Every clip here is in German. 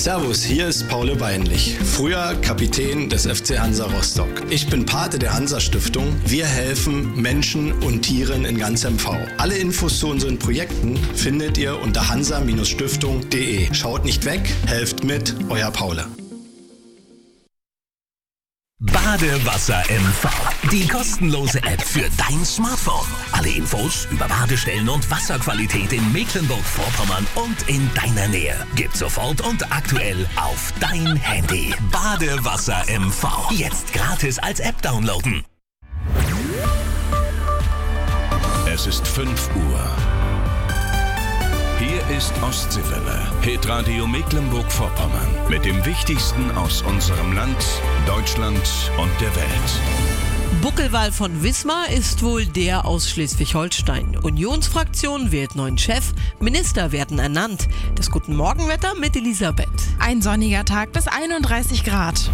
Servus, hier ist Paul Weinlich, früher Kapitän des FC Hansa Rostock. Ich bin Pate der Hansa-Stiftung. Wir helfen Menschen und Tieren in ganz MV. Alle Infos zu unseren Projekten findet ihr unter hansa-stiftung.de. Schaut nicht weg, helft mit, euer Paul. Badewasser MV. Die kostenlose App für dein Smartphone. Alle Infos über Badestellen und Wasserqualität in Mecklenburg-Vorpommern und in deiner Nähe. Gib sofort und aktuell auf dein Handy. Badewasser MV. Jetzt gratis als App downloaden. Es ist 5 Uhr. Hier ist Ostseewelle, Hitradio Mecklenburg-Vorpommern. Mit dem Wichtigsten aus unserem Land, Deutschland und der Welt. Buckelwal von Wismar ist wohl der aus Schleswig-Holstein. Unionsfraktion wählt neuen Chef, Minister werden ernannt. Das Guten Morgenwetter mit Elisabeth. Ein sonniger Tag bis 31 Grad.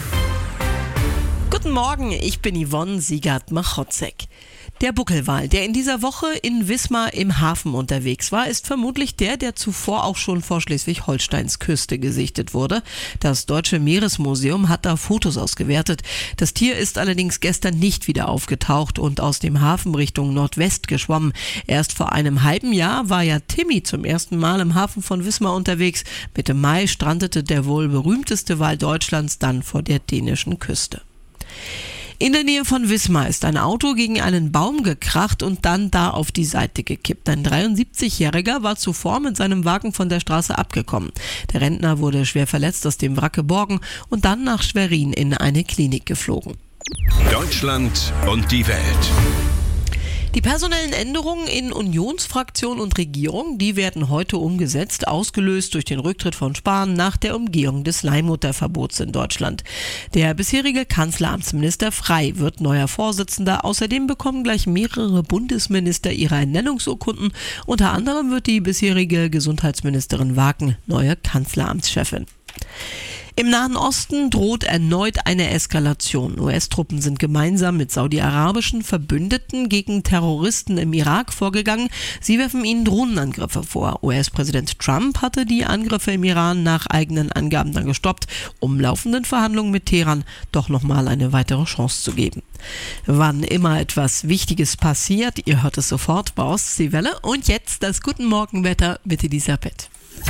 Guten Morgen, ich bin Yvonne Siegert-Machotzek. Der Buckelwal, der in dieser Woche in Wismar im Hafen unterwegs war, ist vermutlich der zuvor auch schon vor Schleswig-Holsteins Küste gesichtet wurde. Das Deutsche Meeresmuseum hat da Fotos ausgewertet. Das Tier ist allerdings gestern nicht wieder aufgetaucht und aus dem Hafen Richtung Nordwest geschwommen. Erst vor einem halben Jahr war ja Timmy zum ersten Mal im Hafen von Wismar unterwegs. Mitte Mai strandete der wohl berühmteste Wal Deutschlands dann vor der dänischen Küste. In der Nähe von Wismar ist ein Auto gegen einen Baum gekracht und dann da auf die Seite gekippt. Ein 73-Jähriger war zuvor mit seinem Wagen von der Straße abgekommen. Der Rentner wurde schwer verletzt aus dem Wrack geborgen und dann nach Schwerin in eine Klinik geflogen. Deutschland und die Welt. Die personellen Änderungen in Unionsfraktion und Regierung, die werden heute umgesetzt, ausgelöst durch den Rücktritt von Spahn nach der Umgehung des Leihmutterverbots in Deutschland. Der bisherige Kanzleramtsminister Frey wird neuer Vorsitzender. Außerdem bekommen gleich mehrere Bundesminister ihre Ernennungsurkunden. Unter anderem wird die bisherige Gesundheitsministerin Waken neue Kanzleramtschefin. Im Nahen Osten droht erneut eine Eskalation. US-Truppen sind gemeinsam mit saudi-arabischen Verbündeten gegen Terroristen im Irak vorgegangen. Sie werfen ihnen Drohnenangriffe vor. US-Präsident Trump hatte die Angriffe im Iran nach eigenen Angaben dann gestoppt, um laufenden Verhandlungen mit Teheran doch nochmal eine weitere Chance zu geben. Wann immer etwas Wichtiges passiert, ihr hört es sofort bei Ostseewelle. Und jetzt das Guten Morgenwetter mit Elisabeth.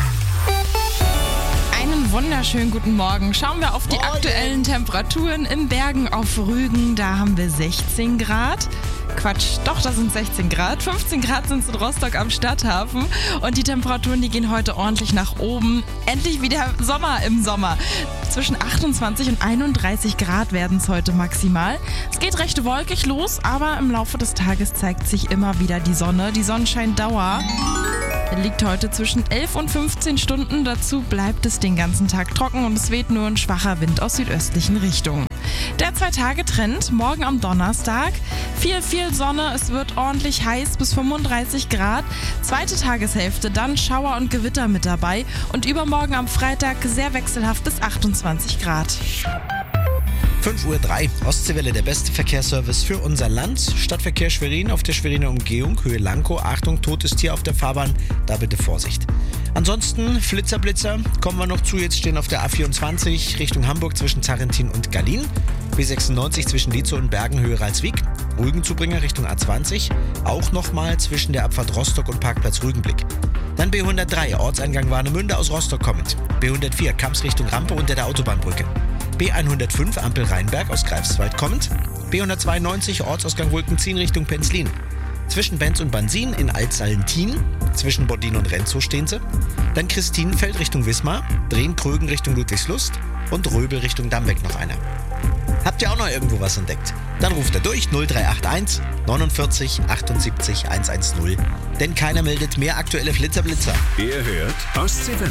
Einen wunderschönen guten Morgen. Schauen wir auf die aktuellen Temperaturen in Bergen auf Rügen. Da haben wir 16 Grad. Quatsch, doch, das sind 16 Grad. 15 Grad sind es in Rostock am Stadthafen. Und die Temperaturen, die gehen heute ordentlich nach oben. Endlich wieder Sommer im Sommer. Zwischen 28 und 31 Grad werden es heute maximal. Es geht recht wolkig los, aber im Laufe des Tages zeigt sich immer wieder die Sonne. Die Sonnenscheindauer liegt heute zwischen 11 und 15 Stunden. Dazu bleibt es den ganzen Tag trocken und es weht nur ein schwacher Wind aus südöstlichen Richtungen. Der 2-Tage-Trend, morgen am Donnerstag. Viel Sonne, es wird ordentlich heiß bis 35 Grad. Zweite Tageshälfte, dann Schauer und Gewitter mit dabei. Und übermorgen am Freitag sehr wechselhaft bis 28 Grad. 5:03 Uhr, Ostseewelle, der beste Verkehrsservice für unser Land. Stadtverkehr Schwerin auf der Schweriner Umgehung, Höhe Lankow. Achtung, totes Tier auf der Fahrbahn, da bitte Vorsicht. Ansonsten Flitzer, kommen wir noch zu. Jetzt stehen auf der A24 Richtung Hamburg zwischen Zarrentin und Gallien. B96 zwischen Lietzow und Bergen, Höhe Ralswiek. Rügenzubringer Richtung A20. Auch nochmal zwischen der Abfahrt Rostock und Parkplatz Rügenblick. Dann B103, Ortseingang Warnemünde aus Rostock kommend. B104, Kamps Richtung Rampe unter der Autobahnbrücke. B105, Ampel Rheinberg aus Greifswald kommend. B192, Ortsausgang Wolkenzien Richtung Penzlin. Zwischen Benz und Bansin in Altsallentin. Zwischen Boddin und Renzow stehen sie. Dann Christinenfeld Richtung Wismar. Drehen-Krögen Richtung Ludwigslust. Und Röbel Richtung Dammbeck noch einer. Habt ihr auch noch irgendwo was entdeckt? Dann ruft er durch 0381 49 78 110. Denn keiner meldet mehr aktuelle Flitzer-Blitzer. Ihr hört Ostseewelle.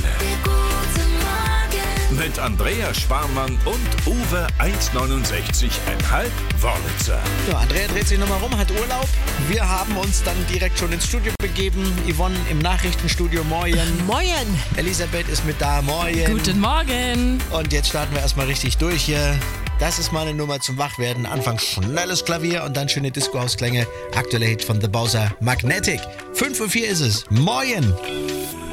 Mit Andrea Sparmann und Uwe 1,69,5 Wörlitzer. Ja, Andrea dreht sich nochmal rum, hat Urlaub. Wir haben uns dann direkt schon ins Studio begeben. Yvonne im Nachrichtenstudio, moin. Moin. Elisabeth ist mit da, moin. Guten Morgen. Und jetzt starten wir erstmal richtig durch hier. Das ist mal eine Nummer zum Wachwerden. Anfangs schnelles Klavier und dann schöne Disco-Hausklänge. Aktueller Hit von The Bowser, Magnetic. 5:04 Uhr ist es. Moin.